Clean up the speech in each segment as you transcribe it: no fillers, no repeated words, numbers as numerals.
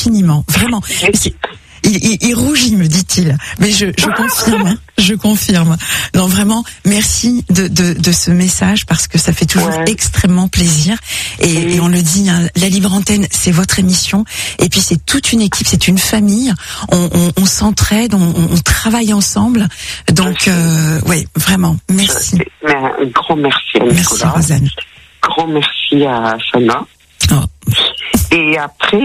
infiniment, vraiment. Il rougit, me dit-il. Mais je confirme, je confirme. Non, vraiment, merci de ce message parce que ça fait toujours extrêmement plaisir. Et on le dit, hein, la Libre Antenne, c'est votre émission. Et puis c'est toute une équipe, c'est une famille. On s'entraide, on travaille ensemble. Donc, ouais, vraiment, merci. Un grand merci à Nicolas. Merci Rosanne. Grand merci à Sana. Oh. Et après,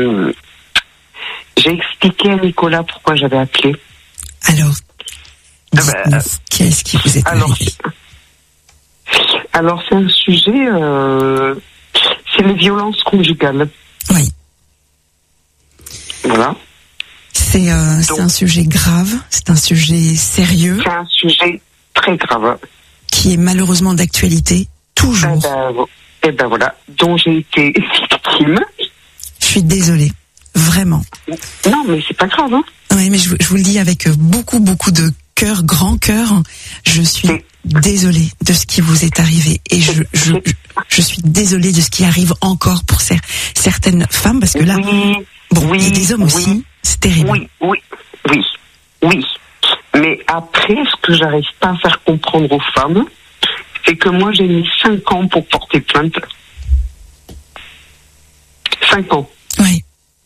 j'ai expliqué à Nicolas pourquoi j'avais appelé. Alors, qu'est-ce qui vous est arrivé? Alors, c'est un sujet, c'est les violences conjugales. Oui. Voilà. C'est un sujet grave, c'est un sujet sérieux. C'est un sujet très grave. Qui est malheureusement d'actualité, toujours. Et ben voilà, dont j'ai été victime. Je suis désolée, vraiment. Non, mais c'est pas grave, hein. Oui, mais je vous le dis avec beaucoup de cœur, grand cœur. Je suis désolée de ce qui vous est arrivé. Et je suis désolée de ce qui arrive encore pour certaines femmes, parce que là, il y a des hommes aussi, c'est terrible. Oui. Mais après, ce que j'arrive pas à faire comprendre aux femmes, c'est que moi, j'ai mis 5 ans pour porter plainte. 5 ans. Oui.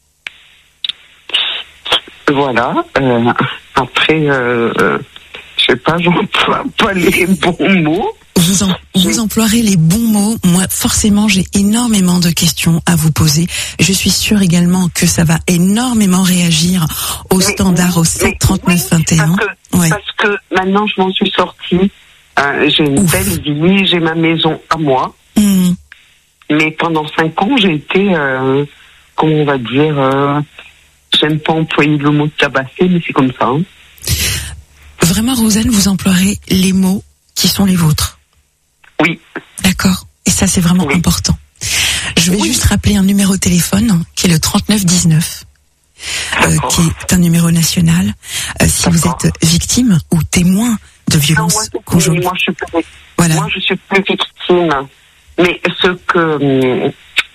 Voilà. Après, je sais pas, j'emploie pas les bons mots. Vous emploierez les bons mots. Moi, forcément, j'ai énormément de questions à vous poser. Je suis sûre également que ça va énormément réagir au standard, au 7 39 21. Parce que maintenant, je m'en suis sortie. J'ai une belle vie, j'ai ma maison à moi. Mais pendant 5 ans, j'ai été, comment on va dire, j'aime pas employer le mot tabassé, mais c'est comme ça. Hein. Vraiment, Rosanne, vous emploierez les mots qui sont les vôtres. Oui. D'accord. Et ça, c'est vraiment important. Je vais juste rappeler un numéro de téléphone qui est le 3919, qui est un numéro national. Si vous êtes victime ou témoin de violences conjugales. Moi, je suis plus victime. Mais ce que,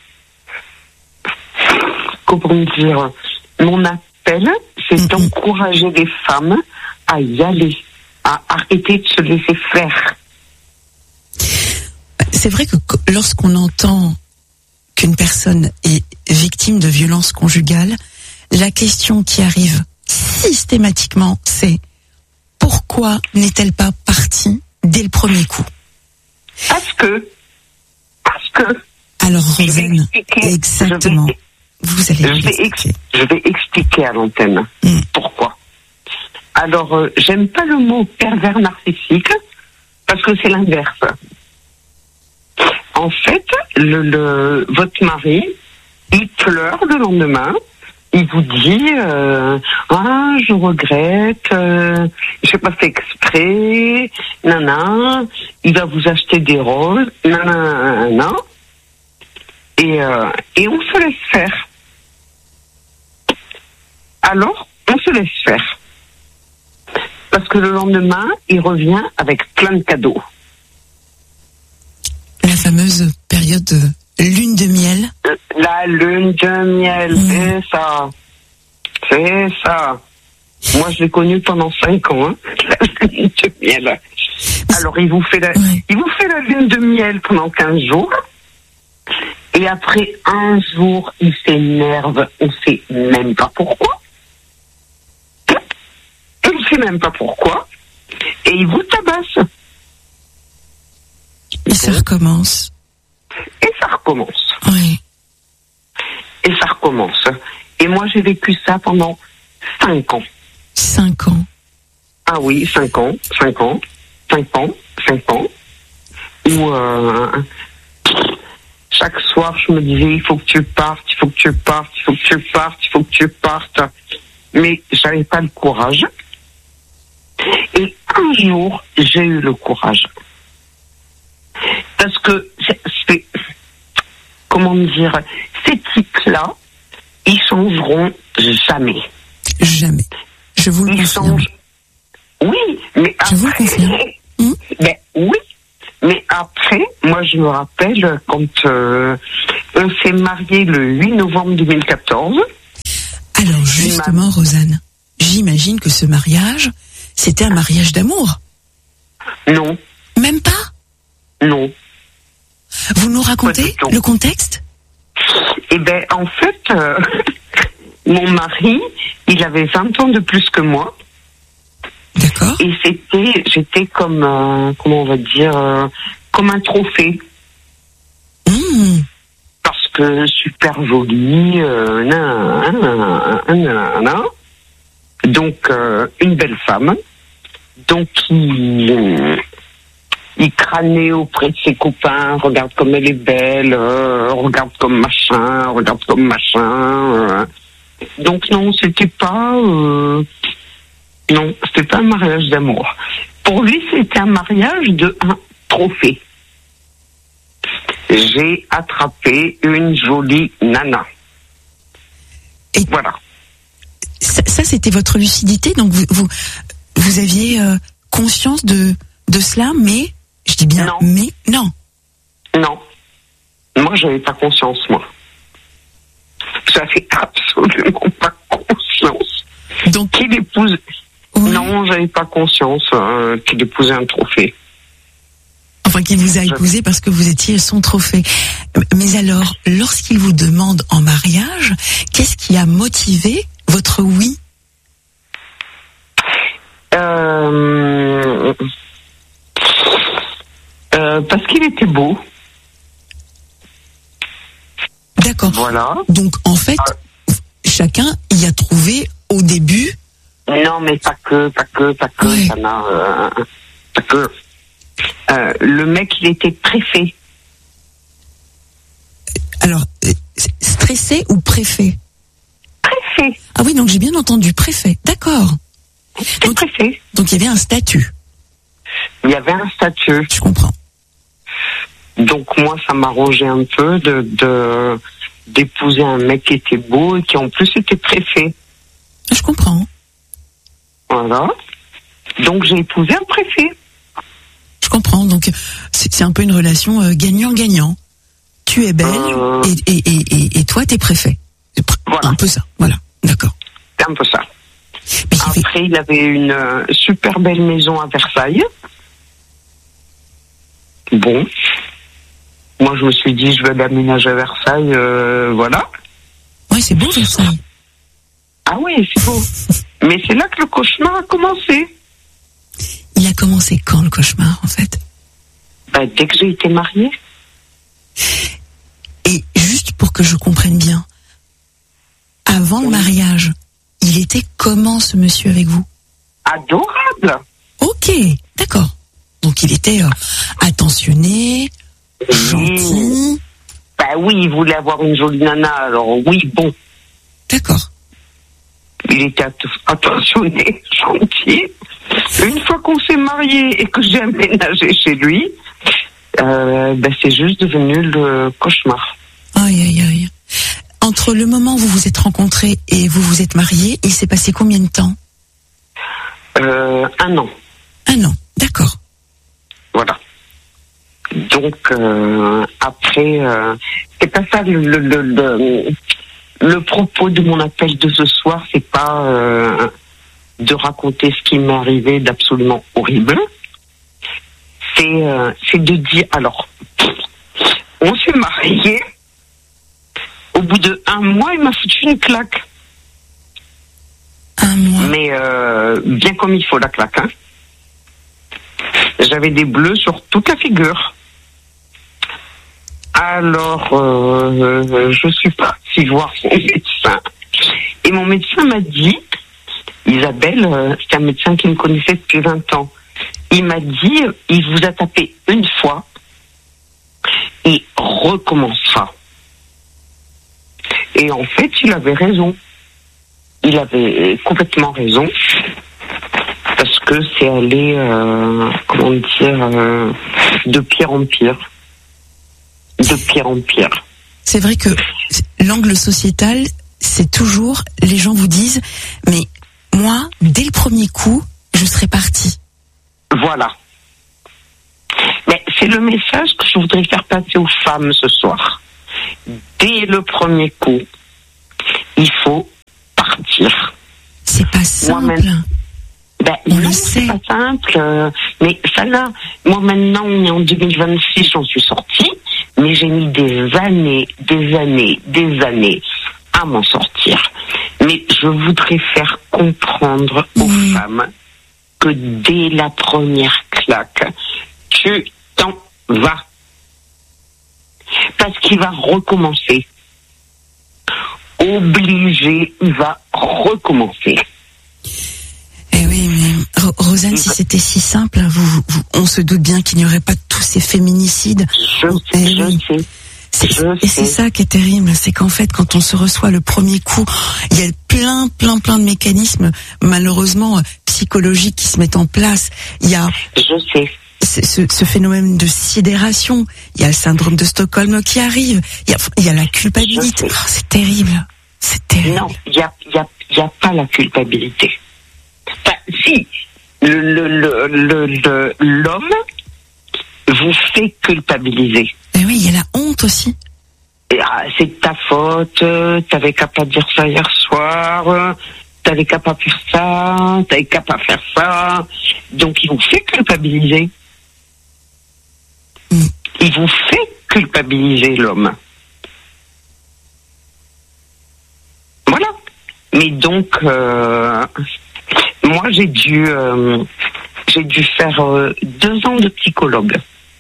comment dire, mon appel, c'est d'encourager les femmes à y aller, à arrêter de se laisser faire. C'est vrai que lorsqu'on entend qu'une personne est victime de violences conjugales, la question qui arrive systématiquement, c'est pourquoi n'est-elle pas partie dès le premier coup? Parce que. Alors, Rosanne, exactement. Vous allez je vais expliquer à l'antenne pourquoi. Alors, j'aime pas le mot pervers narcissique parce que c'est l'inverse. En fait, votre mari, il pleure le lendemain. Il vous dit je regrette, j'ai pas fait exprès, il va vous acheter des roses, et on se laisse faire. Alors, on se laisse faire. Parce que le lendemain, il revient avec plein de cadeaux. La fameuse période de lune de miel. La lune de miel, c'est ça. Moi, je l'ai connue pendant 5 ans, hein, la lune de miel. Alors, il vous fait la lune de miel pendant 15 jours. Et après un jour, il s'énerve. On sait même pas pourquoi. On sait même pas pourquoi. Et il vous tabasse. Et ça recommence. Et ça recommence. Oui. Et ça recommence. Et moi, j'ai vécu ça pendant 5 ans. 5 ans. Ah oui, 5 ans. Où chaque soir, je me disais, il faut que tu partes. Mais j'avais pas le courage. Et un jour, j'ai eu le courage. Parce que c'est comment dire, ces types-là, ils changeront jamais. Jamais. Je vous le confirme. Oui, mais après... Je vous le confirme. Mais oui, mais après, moi je me rappelle quand on s'est mariés le 8 novembre 2014. justement, Rosanne, j'imagine que ce mariage, c'était un mariage d'amour. Non. Même pas? Non. Vous nous racontez le contexte? Eh ben, en fait, mon mari, il avait 20 ans de plus que moi. D'accord. Et j'étais comme, comment on va dire, comme un trophée. Parce que super jolie, donc une belle femme. Donc il crânait auprès de ses copains, regarde comme elle est belle, regarde comme machin. Donc non, c'était pas un mariage d'amour. Pour lui, c'était un mariage de un trophée. J'ai attrapé une jolie nana. Et voilà. Ça, c'était votre lucidité, donc vous aviez conscience de cela, mais je dis bien non. Mais non. Non. Moi, j'avais pas conscience, moi. J'avais absolument pas conscience. Donc qu'il épouse. Oui. Non, j'avais pas conscience qu'il épousait un trophée. Enfin, qu'il vous a épousé parce que vous étiez son trophée. Mais alors, lorsqu'il vous demande en mariage, qu'est-ce qui a motivé votre oui? Parce qu'il était beau. D'accord. Voilà. Donc, en fait, chacun y a trouvé au début. Non, mais pas que. Ouais. Ça n'a, pas que. Le mec, il était préfet. Alors, stressé ou préfet? Préfet. Ah oui, donc j'ai bien entendu préfet. D'accord. Donc, préfet. Donc il y avait un statut. Il y avait un statut. Je comprends. Donc moi, ça m'arrangeait un peu d'épouser un mec qui était beau et qui en plus était préfet. Je comprends. Voilà. Donc j'ai épousé un préfet. Je comprends. Donc c'est un peu une relation gagnant-gagnant. Tu es belle et toi t'es préfet. Voilà. Un peu ça. Voilà. D'accord. C'est un peu ça. Mais après, il avait une super belle maison à Versailles. Bon. Moi, je me suis dit, je vais l'aménager à Versailles, voilà. Ouais, c'est beau Versailles. Ah oui, c'est beau. Mais c'est là que le cauchemar a commencé. Il a commencé quand, le cauchemar, en fait? Dès que j'ai été mariée. Et juste pour que je comprenne bien, avant le mariage, il était comment, ce monsieur, avec vous? Adorable. Ok, d'accord. Donc il était attentionné, gentil. Oui, il voulait avoir une jolie nana, alors oui, bon. D'accord. Il était attentionné, gentil. Une fois qu'on s'est mariés et que j'ai aménagé chez lui, c'est juste devenu le cauchemar. Aïe, aïe, aïe. Entre le moment où vous vous êtes rencontrés et vous vous êtes mariés, il s'est passé combien de temps? 1 an. 1 an, d'accord. Voilà. Donc après, c'est pas ça le propos de mon appel de ce soir, c'est pas de raconter ce qui m'est arrivé d'absolument horrible. C'est de dire, alors, on s'est mariés. Au bout de 1 mois, il m'a foutu une claque. 1 mois. Mais bien comme il faut la claque. Hein. J'avais des bleus sur toute la figure. Alors, je suis partie voir son médecin. Et mon médecin m'a dit, Isabelle, c'est un médecin qui me connaissait depuis 20 ans. Il m'a dit, il vous a tapé une fois, il recommencera. Et en fait, il avait raison. Il avait complètement raison. Parce que c'est allé, de pire en pire. De pire en pire. C'est vrai que l'angle sociétal, c'est toujours, les gens vous disent, mais moi, dès le premier coup, je serais partie. Voilà. Mais c'est le message que je voudrais faire passer aux femmes ce soir. Dès le premier coup, il faut partir. simple. On le sait. C'est pas simple, mais ça là, moi maintenant, on est en 2026, j'en suis sortie, mais j'ai mis des années à m'en sortir. Mais je voudrais faire comprendre aux femmes que dès la première claque, tu t'en vas. Parce qu'il va recommencer. Obligé, il va recommencer. Eh oui, mais Rosanne, si c'était si simple, on se doute bien qu'il n'y aurait pas tous ces féminicides. Je sais. C'est ça qui est terrible, c'est qu'en fait, quand on se reçoit le premier coup, il y a plein de mécanismes, malheureusement, psychologiques qui se mettent en place. Il y a ce phénomène de sidération, il y a le syndrome de Stockholm qui arrive, il y a la culpabilité. Oh, c'est terrible. Non, il y a pas la culpabilité. Enfin, si, l'homme vous fait culpabiliser. Mais oui, il y a la honte aussi. C'est de ta faute, t'avais qu'à pas dire ça hier soir, t'avais qu'à pas faire ça, t'avais qu'à pas faire ça. Donc il vous fait culpabiliser. Il vous fait culpabiliser, l'homme. Voilà. Mais donc, moi j'ai dû faire 2 ans de psychologue.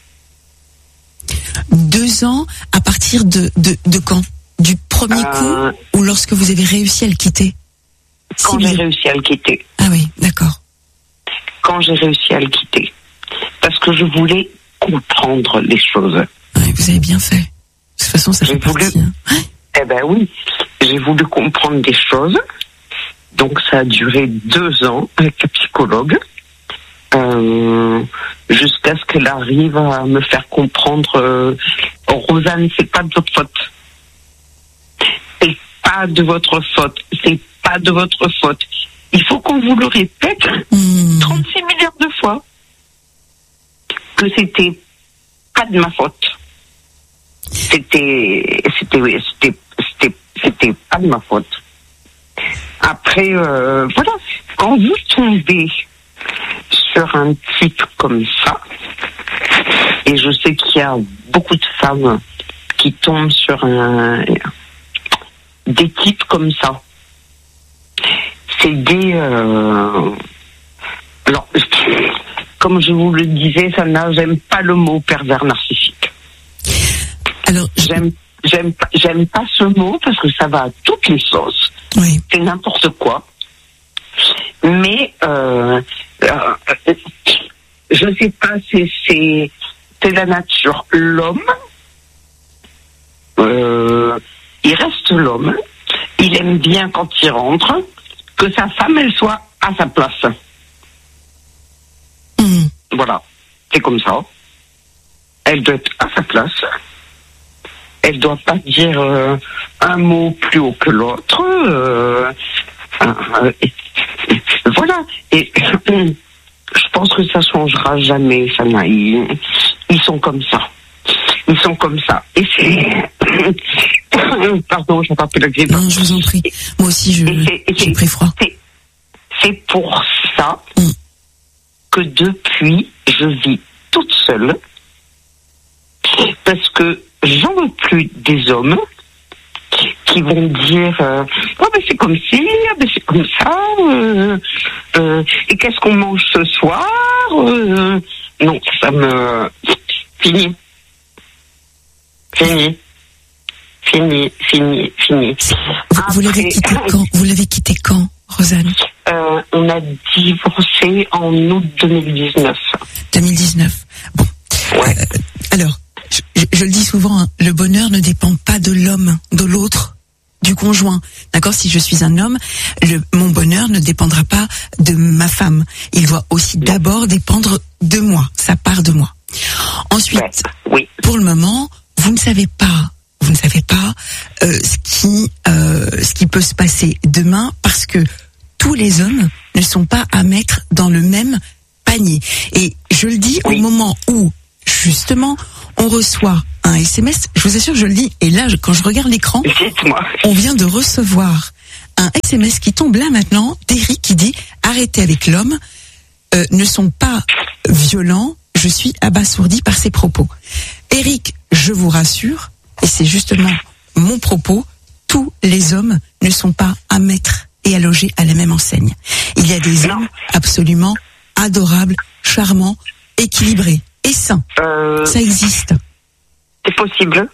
2 ans à partir de quand? Du premier coup ou lorsque vous avez réussi à le quitter? Quand j'ai réussi à le quitter. Ah oui, d'accord. Quand j'ai réussi à le quitter. Parce que je voulais comprendre les choses. Ouais, vous avez bien fait. De toute façon, ça fait partie. Eh ben oui, j'ai voulu comprendre des choses. Donc ça a duré 2 ans avec le psychologue. Jusqu'à ce qu'elle arrive à me faire comprendre Rosanne, c'est pas de votre faute. C'est pas de votre faute. C'est pas de votre faute. Il faut qu'on vous le répète 36 milliards de fois que c'était pas de ma faute. C'était pas de ma faute. Après, voilà, quand vous tombez sur un type comme ça, et je sais qu'il y a beaucoup de femmes qui tombent sur des types comme ça. C'est des... alors, comme je vous le disais, j'aime pas le mot pervers narcissique. Alors, j'aime pas ce mot parce que ça va à toutes les sauces. Oui. C'est n'importe quoi. Mais je sais pas, c'est la nature. L'homme, il reste l'homme. Il aime bien quand il rentre que sa femme elle soit à sa place. Voilà, c'est comme ça. Elle doit être à sa place. Elle doit pas dire un mot plus haut que l'autre. Voilà. Et je pense que ça changera jamais, Sana. Ils sont comme ça. Ils sont comme ça. Et c'est... Pardon, j'ai pas pris la grippe. Non, je vous en prie. Moi aussi, j'ai pris froid. C'est pour ça que depuis, je vis toute seule. Parce que j'en veux plus des hommes qui vont dire oh ben c'est comme ci, ben c'est comme ça, et qu'est-ce qu'on mange ce soir, non, ça me fini. Vous l'avez quitté quand? Vous l'avez quitté quand, Rosanne? On a divorcé en août 2019. 2019. Bon. Ouais. Alors, je le dis souvent, hein, le bonheur ne dépend pas de l'homme, de l'autre, du conjoint. D'accord? Si je suis un homme, mon bonheur ne dépendra pas de ma femme. Il doit aussi d'abord dépendre de moi. Ça part de moi. Ensuite, oui. Pour le moment, vous ne savez pas ce qui peut se passer demain, parce que tous les hommes ne sont pas à mettre dans le même panier. Et je le dis au moment où, justement, on reçoit un SMS, je vous assure, je le dis, et là, quand je regarde l'écran, on vient de recevoir un SMS qui tombe là maintenant d'Éric qui dit « Arrêtez avec l'homme, ne sont pas violents, je suis abasourdi par ses propos. » Éric, je vous rassure, et c'est justement mon propos, tous les hommes ne sont pas à mettre et à loger à la même enseigne. Il y a des hommes absolument adorables, charmants, équilibrés et sains. Ça existe. C'est possible.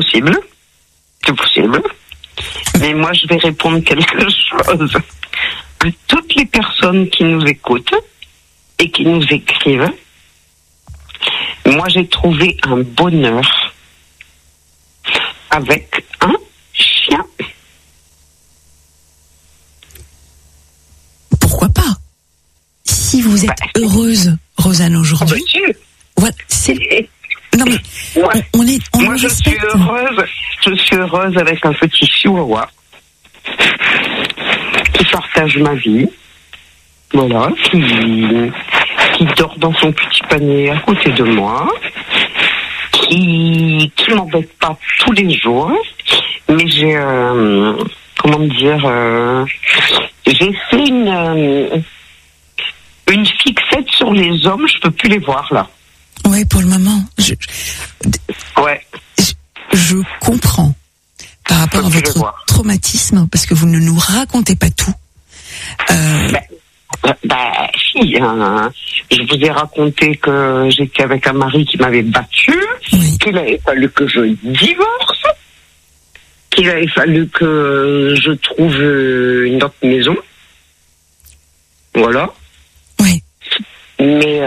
Mais moi, je vais répondre quelque chose à toutes les personnes qui nous écoutent et qui nous écrivent. Moi, j'ai trouvé un bonheur avec un chien. Pourquoi pas? Si vous êtes heureuse, Rosanne, aujourd'hui, voilà, c'est... Non mais moi je suis heureuse avec un petit chihuahua qui partage ma vie, voilà, qui dort dans son petit panier à côté de moi, qui m'embête pas tous les jours, mais j'ai j'ai fait une fixette sur les hommes, je peux plus les voir là. Ouais, pour le moment. Je comprends par rapport à votre traumatisme, parce que vous ne nous racontez pas tout. Si, je vous ai raconté que j'étais avec un mari qui m'avait battu, qu'il avait fallu que je divorce, qu'il avait fallu que je trouve une autre maison. Voilà. Oui. Mais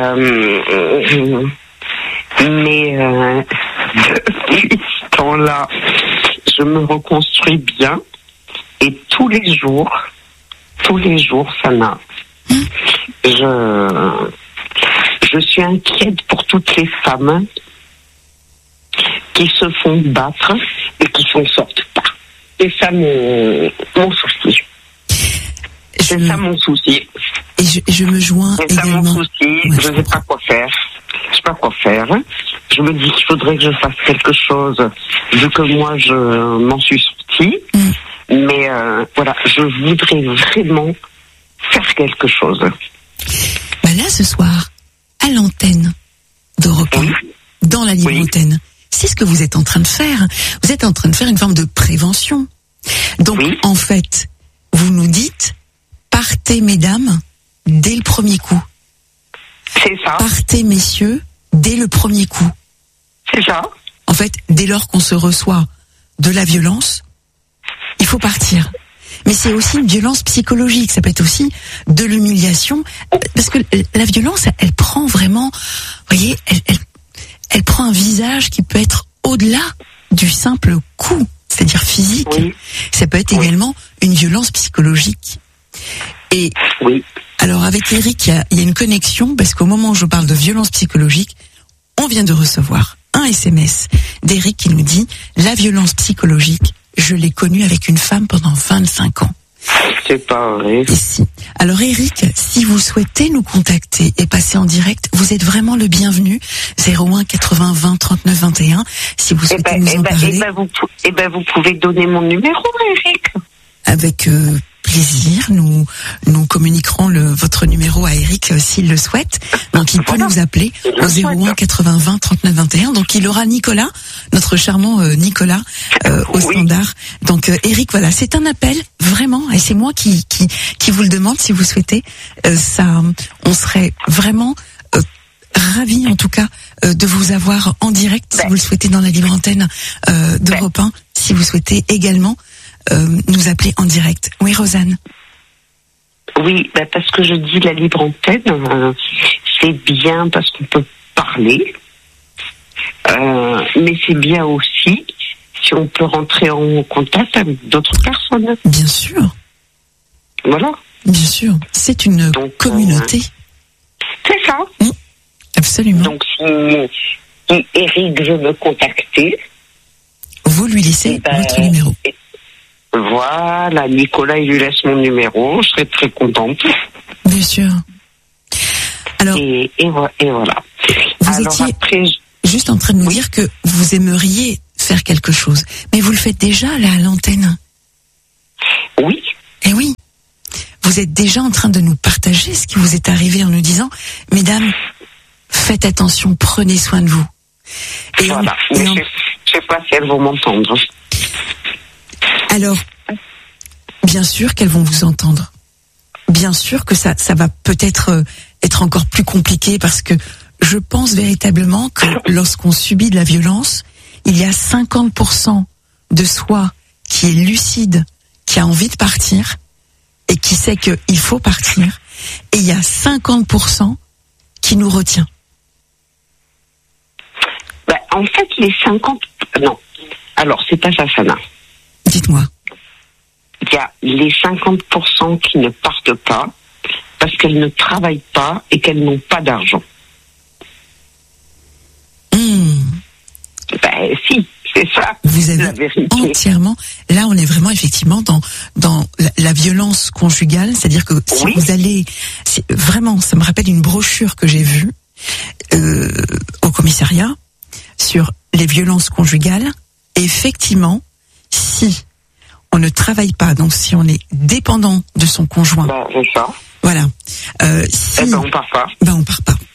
depuis ce temps-là, je me reconstruis bien et tous les jours, ça n'a. Je suis inquiète pour toutes les femmes qui se font battre et qui s'en sortent pas. C'est ça mon souci. C'est ça mon souci. Et je me joins c'est également. C'est ça mon souci. Ouais, je ne sais pas quoi faire. Je me dis qu'il faudrait que je fasse quelque chose, vu que moi je m'en suis sortie. Mais voilà, je voudrais vraiment faire quelque chose. Bah là, ce soir, à l'antenne d'Europe 1, dans la libre antenne, c'est ce que vous êtes en train de faire. Vous êtes en train de faire une forme de prévention. Donc, en fait, vous nous dites, partez, mesdames, dès le premier coup. C'est ça. Partez, messieurs, dès le premier coup. C'est ça. En fait, dès lors qu'on se reçoit de la violence, il faut partir. Mais c'est aussi une violence psychologique, ça peut être aussi de l'humiliation, parce que la violence, elle prend vraiment, vous voyez, elle prend un visage qui peut être au-delà du simple coup, c'est-à-dire physique. Ça peut être également une violence psychologique. Et alors avec Éric, il y a une connexion, parce qu'au moment où je parle de violence psychologique, on vient de recevoir un SMS d'Éric qui nous dit « La violence psychologique, je l'ai connue avec une femme pendant 25 ans. » C'est pas vrai. Et si. Alors Éric, si vous souhaitez nous contacter et passer en direct, vous êtes vraiment le bienvenu. 01 80 20 39 21. Si vous souhaitez nous en parler. Vous pouvez donner mon numéro, Éric. Avec plaisir, nous communiquerons votre numéro à Éric s'il le souhaite. Donc il peut nous appeler au 01 80 20 39 21. Donc il aura Nicolas, notre charmant Nicolas, au standard. Donc Éric, voilà, c'est un appel vraiment, et c'est moi qui vous le demande si vous souhaitez. On serait vraiment ravis en tout cas de vous avoir en direct si vous le souhaitez dans la libre antenne d'Europe 1. Si vous souhaitez également nous appeler en direct. Oui, Rosanne. Oui, parce que je dis la libre antenne, c'est bien parce qu'on peut parler, mais c'est bien aussi si on peut rentrer en contact avec d'autres personnes. Bien sûr. Voilà. Bien sûr. C'est une communauté. C'est ça. Absolument. Donc si Éric veut me contacter, vous lui laissez votre numéro. Voilà, Nicolas, il lui laisse mon numéro, je serai très contente. Bien sûr. Alors, et voilà. Vous étiez juste en train de nous dire que vous aimeriez faire quelque chose, mais vous le faites déjà là à l'antenne. Oui. Eh oui. Vous êtes déjà en train de nous partager ce qui vous est arrivé en nous disant, mesdames, faites attention, prenez soin de vous. Et voilà. Je sais pas si elles vont m'entendre. Alors, bien sûr qu'elles vont vous entendre. Bien sûr que ça va peut-être être encore plus compliqué parce que je pense véritablement que lorsqu'on subit de la violence, il y a 50% de soi qui est lucide, qui a envie de partir et qui sait qu'il faut partir. Et il y a 50% qui nous retient. En fait, les 50... Non. Alors, c'est pas ça, Sana. Dites-moi. Il y a les 50% qui ne partent pas parce qu'elles ne travaillent pas et qu'elles n'ont pas d'argent. Si, c'est ça. Vous avez la vérité. Entièrement. Là, on est vraiment effectivement dans la violence conjugale, c'est-à-dire que si vous allez, vraiment, ça me rappelle une brochure que j'ai vue au commissariat sur les violences conjugales. Et effectivement, si on ne travaille pas, donc si on est dépendant de son conjoint, c'est ça. Voilà. Si, on part pas. On part pas.